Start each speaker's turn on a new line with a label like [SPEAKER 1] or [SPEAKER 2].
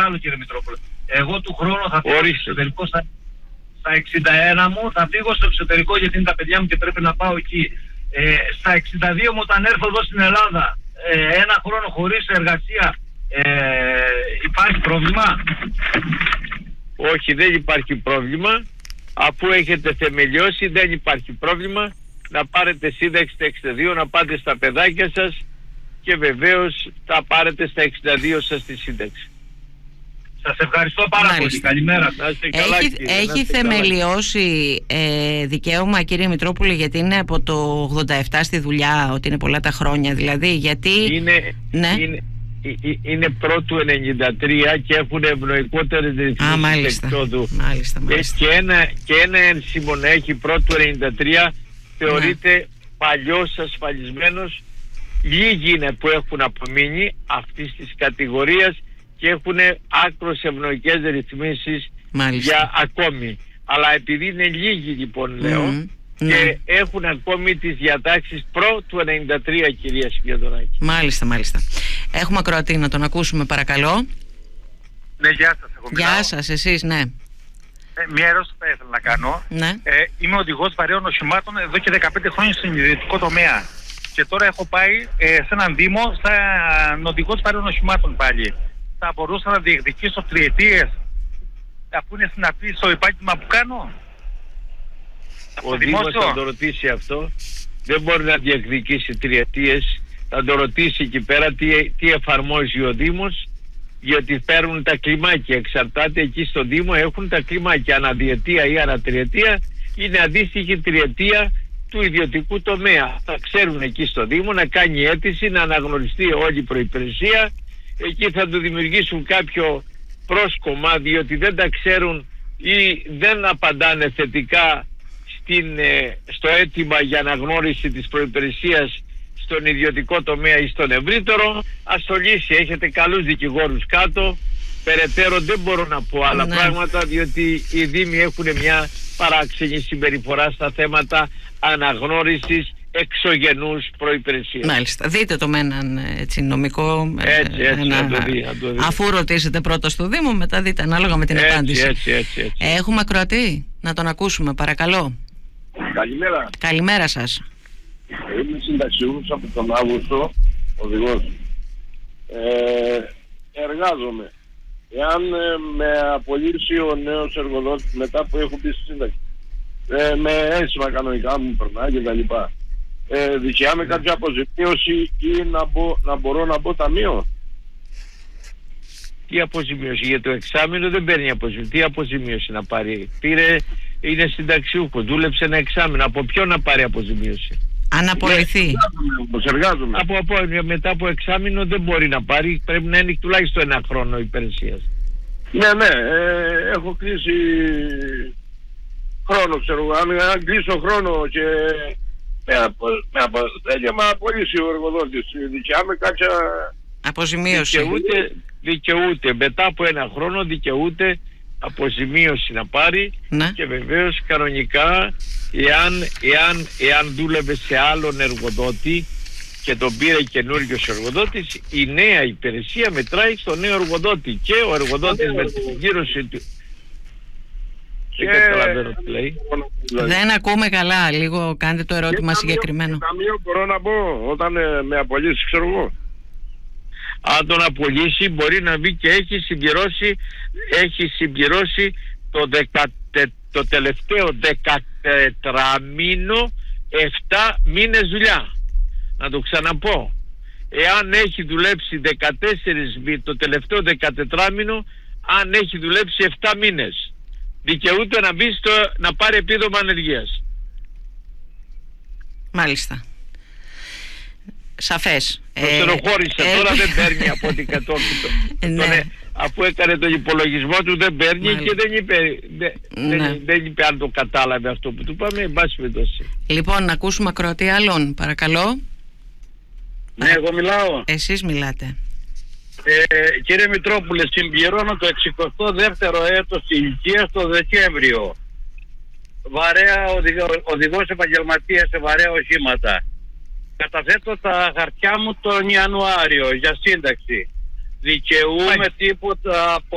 [SPEAKER 1] άλλο, κύριε Μητρόπουλε. Εγώ του χρόνου θα φύγω στο εξωτερικό στα 61 μου, θα φύγω στο εξωτερικό γιατί είναι τα παιδιά μου και πρέπει να πάω εκεί. Στα 62 μου όταν έρθω εδώ στην Ελλάδα, ένα χρόνο χωρίς εργασία, υπάρχει πρόβλημα?
[SPEAKER 2] Όχι, δεν υπάρχει πρόβλημα. Αφού έχετε θεμελιώσει δεν υπάρχει πρόβλημα. Να πάρετε σύνταξη στα 62, να πάτε στα παιδάκια σας και βεβαίως θα πάρετε στα 62 σας τη σύνταξη.
[SPEAKER 1] Σας ευχαριστώ πάρα πολύ. Καλημέρα.
[SPEAKER 3] Έχει θεμελιώσει δικαίωμα, κύριε Μητρόπουλε, γιατί είναι από το 87 στη δουλειά, ότι είναι πολλά τα χρόνια δηλαδή, γιατί...
[SPEAKER 2] Είναι πρώτου 93 και έχουν ευνοϊκότερες ρυθμίσεις εξόδου. Και ένα ένσημο να έχει πρώτου 93 θεωρείται παλιός ασφαλισμένος. Λίγοι είναι που έχουν απομείνει αυτής της κατηγορίας και έχουν άκρως ευνοϊκές ρυθμίσεις για ακόμη. Αλλά επειδή είναι λίγοι, λοιπόν, λέω, και έχουν ακόμη τις διατάξεις προ του 93, κυρία Σιμιωτονάκη.
[SPEAKER 3] Μάλιστα. Έχουμε ακροατή, να τον ακούσουμε παρακαλώ.
[SPEAKER 4] Ναι, γεια σας.
[SPEAKER 3] Γεια σας, εσείς, ναι.
[SPEAKER 4] Μια ερώτηση θα ήθελα να κάνω.
[SPEAKER 3] Ναι.
[SPEAKER 4] Είμαι οδηγός βαρέων οχημάτων εδώ και 15 χρόνια στον ιδιωτικό τομέα. Και τώρα έχω πάει σε έναν δήμο σαν οδηγός βαρέων οχημάτων πάλι. Θα μπορούσα να διεκδικήσω τριετίες αφού είναι συναφή στο επάγγελμα που κάνω?
[SPEAKER 2] Ο Δήμος θα το ρωτήσει αυτό. Δεν μπορεί να διεκδικήσει τριετίες. Θα το ρωτήσει εκεί πέρα τι εφαρμόζει ο Δήμος, γιατί παίρνουν τα κλιμάκια. Εξαρτάται, εκεί στο Δήμο έχουν τα κλιμάκια αναδιετία ή ανατριετία. Είναι αντίστοιχη τριετία του ιδιωτικού τομέα. Θα ξέρουν εκεί στο Δήμο να κάνει αίτηση, να αναγνωριστεί όλη η προϋπηρεσία. Εκεί θα του δημιουργήσουν κάποιο πρόσκομα, διότι δεν τα ξέρουν ή δεν απαντάνε θετικά στο αίτημα για αναγνώριση της προϋπηρεσίας στον ιδιωτικό τομέα ή στον ευρύτερο. Ας το λύσει. Έχετε καλούς δικηγόρους κάτω. Περαιτέρω δεν μπορώ να πω άλλα πράγματα, διότι οι Δήμοι έχουν μια παράξενη συμπεριφορά στα θέματα αναγνώρισης εξωγενούς προϋπηρεσίας.
[SPEAKER 3] Μάλιστα. Δείτε το με έναν νομικό. Αφού ρωτήσετε πρώτα στο Δήμο, μετά δείτε ανάλογα με την απάντηση.
[SPEAKER 2] Έτσι.
[SPEAKER 3] Έχουμε ακροατή. Να τον ακούσουμε, παρακαλώ.
[SPEAKER 5] Καλημέρα.
[SPEAKER 3] Καλημέρα σας.
[SPEAKER 5] Είμαι συνταξιούχος από τον Αύγουστο, οδηγός. Εργάζομαι. Εάν με απολύσει ο νέος εργοδότης μετά που έχω μπει στη σύνταξη, με αίσθημα κανονικά μου περνάει και τα λοιπά, δικαιάμαι κάποια αποζημίωση ή να μπορώ να μπω ταμείο?
[SPEAKER 2] Τι αποζημίωση? Για το εξάμηνο δεν παίρνει αποζημίωση. Τι αποζημίωση να πάρει? Είναι συνταξιούχο, δούλεψε ένα εξάμηνο. Από ποιον να πάρει αποζημίωση?
[SPEAKER 3] Αν απολυθεί.
[SPEAKER 5] Εργάζομαι.
[SPEAKER 2] Μετά από εξάμηνο δεν μπορεί να πάρει. Πρέπει να είναι τουλάχιστον ένα χρόνο υπηρεσίας.
[SPEAKER 5] Ναι, έχω κλείσει χρόνο, ξέρω. Αν κλείσω χρόνο και με απολύσει ο εργοδότης, δικαιάμαι κάποια
[SPEAKER 3] αποζημίωση?
[SPEAKER 2] Δικαιούται. Μετά από ένα χρόνο δικαιούται αποζημίωση να πάρει. Και βεβαίως κανονικά εάν δούλευε σε άλλον εργοδότη και τον πήρε καινούριος εργοδότης, η νέα υπηρεσία μετράει στον νέο εργοδότη και ο εργοδότης με την γύρωση του. Δεν καταλαβαίνω τι λέει.
[SPEAKER 3] Δεν ακούμε καλά. Λίγο κάντε το ερώτημα συγκεκριμένο.
[SPEAKER 5] Ταμείο μπορώ να μπω όταν με απολύσει, ξέρω εγώ?
[SPEAKER 2] Αν τον απολύσει μπορεί να μπει και έχει συμπληρώσει το τελευταίο 14 μήνο 7 μήνες δουλειά. Να το ξαναπώ. Εάν έχει δουλέψει 14 το τελευταίο 14 μήνο, αν έχει δουλέψει 7 μήνες, δικαιούται να μπει να πάρει επίδομα ανεργίας.
[SPEAKER 3] Μάλιστα. Σαφές.
[SPEAKER 2] Το στενοχώρησε. Τώρα δεν παίρνει από ό,τι κατόπιν. Αφού έκανε τον υπολογισμό του δεν παίρνει και δεν είπε αν το κατάλαβε αυτό που του πάμε. Εν πάση περιπτώσει.
[SPEAKER 3] Λοιπόν, να ακούσουμε ακροατή άλλον, παρακαλώ.
[SPEAKER 6] Ναι, εγώ μιλάω.
[SPEAKER 3] Εσείς μιλάτε.
[SPEAKER 6] Κύριε Μητρόπουλε, συμπληρώνω το 62ο έτος ηλικίας το Δεκέμβριο. Βαρέα οδηγός επαγγελματίας σε βαρέα οχήματα. Καταθέτω τα χαρτιά μου τον Ιανουάριο για σύνταξη. Δικαιούμαι τίποτα από